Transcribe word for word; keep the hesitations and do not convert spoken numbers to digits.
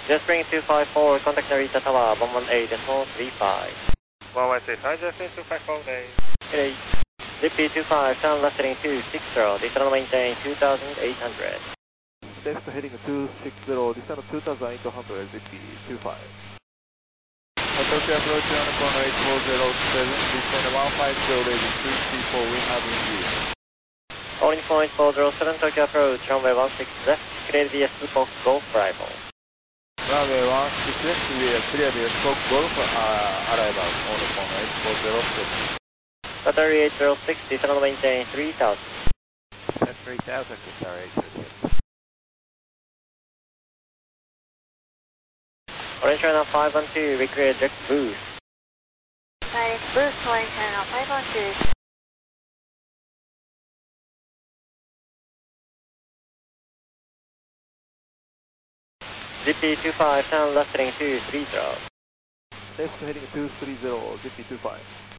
Jet Spring two five four, contact Narita Tower, one one eight point three five. one one six, hi, Jet Spring two five four, okay. Okay. Zippy two five, sound left heading two six zero, descend maintain two thousand eight hundred. Left heading two six zero, descend two thousand eight hundred, Zippy two five. Tokyo approach on the corner eight four zero seven, descend one five zero, ready two three four, we have in view. Calling point four zero seven, Tokyo approach, runway one six left, clear via Spock Golf Bravo. Runway one six left, we are clear via Spock Golf, uh, arrival on the corner eight four zero seven. Battery eight zero six, descend maintain three thousand. Descend three thousand, Battery eight zero six. Orange Channel five one two, we clear direct boost. Direct boost, Orange Channel five one two. Zippy two five, sound left heading two three zero. Left heading two three zero, Zippy two five.